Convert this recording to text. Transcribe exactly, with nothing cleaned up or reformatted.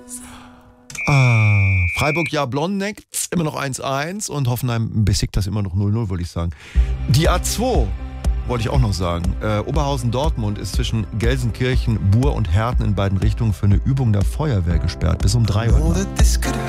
Ah, Freiburg, ja, Blonneck, immer noch eins eins und Hoffenheim besiegt das immer noch null null, wollte ich sagen. Die A zwei, wollte ich auch noch sagen. Äh, Oberhausen-Dortmund ist zwischen Gelsenkirchen, Buhr und Herten in beiden Richtungen für eine Übung der Feuerwehr gesperrt. Bis um drei Uhr.